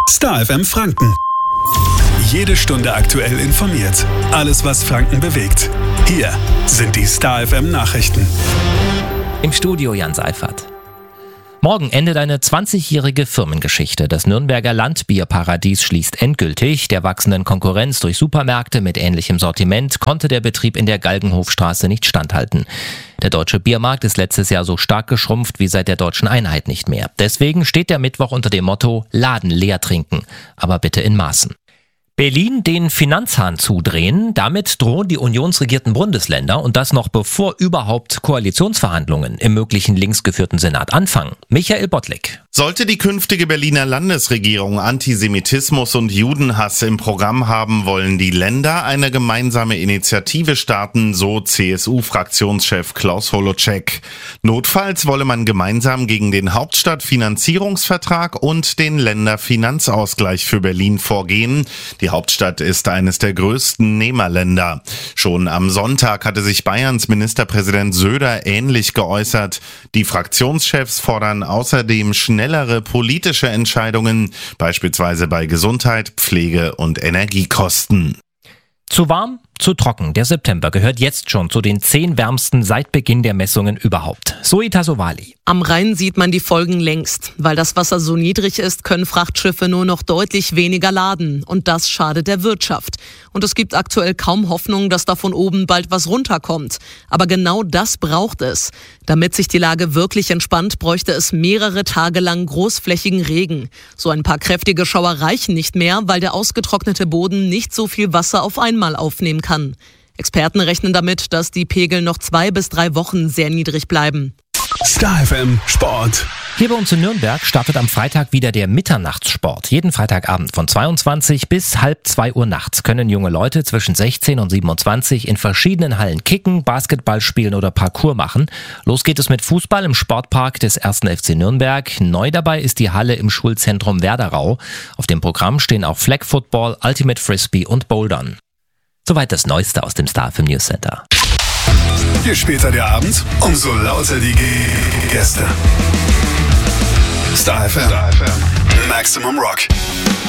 Star FM Franken. Jede Stunde aktuell informiert. Alles, was Franken bewegt. Hier sind die Star FM Nachrichten. Im Studio Jan Seifert. Morgen endet eine 20-jährige Firmengeschichte. Das Nürnberger Landbierparadies schließt endgültig. Der wachsenden Konkurrenz durch Supermärkte mit ähnlichem Sortiment konnte der Betrieb in der Galgenhofstraße nicht standhalten. Der deutsche Biermarkt ist letztes Jahr so stark geschrumpft wie seit der deutschen Einheit nicht mehr. Deswegen steht der Mittwoch unter dem Motto Laden leer trinken, aber bitte in Maßen. Berlin den Finanzhahn zudrehen, damit drohen die unionsregierten Bundesländer und das noch bevor überhaupt Koalitionsverhandlungen im möglichen linksgeführten Senat anfangen. Michael Bottlik. Sollte die künftige Berliner Landesregierung Antisemitismus und Judenhass im Programm haben, wollen die Länder eine gemeinsame Initiative starten, so CSU-Fraktionschef Klaus Holocek. Notfalls wolle man gemeinsam gegen den Hauptstadtfinanzierungsvertrag und den Länderfinanzausgleich für Berlin vorgehen. Die Hauptstadt ist eines der größten Nehmerländer. Schon am Sonntag hatte sich Bayerns Ministerpräsident Söder ähnlich geäußert. Die Fraktionschefs fordern außerdem schnellere politische Entscheidungen, beispielsweise bei Gesundheit, Pflege und Energiekosten. Zu warm, zu trocken. Der September gehört jetzt schon zu den 10 wärmsten seit Beginn der Messungen überhaupt. Zoe Tassovali. Am Rhein sieht man die Folgen längst. Weil das Wasser so niedrig ist, können Frachtschiffe nur noch deutlich weniger laden. Und das schadet der Wirtschaft. Und es gibt aktuell kaum Hoffnung, dass da von oben bald was runterkommt. Aber genau das braucht es. Damit sich die Lage wirklich entspannt, bräuchte es mehrere Tage lang großflächigen Regen. So ein paar kräftige Schauer reichen nicht mehr, weil der ausgetrocknete Boden nicht so viel Wasser auf einmal aufnehmen kann. Experten rechnen damit, dass die Pegel noch 2 bis 3 Wochen sehr niedrig bleiben. Star FM Sport. Hier bei uns in Nürnberg startet am Freitag wieder der Mitternachtssport. Jeden Freitagabend von 22 bis halb 2 Uhr nachts können junge Leute zwischen 16 und 27 in verschiedenen Hallen kicken, Basketball spielen oder Parkour machen. Los geht es mit Fußball im Sportpark des 1. FC Nürnberg. Neu dabei ist die Halle im Schulzentrum Werderau. Auf dem Programm stehen auch Flag Football, Ultimate Frisbee und Bouldern. Soweit das Neueste aus dem Star FM News Center. Je später der Abend, umso lauter die Gäste. Star FM. Maximum Rock.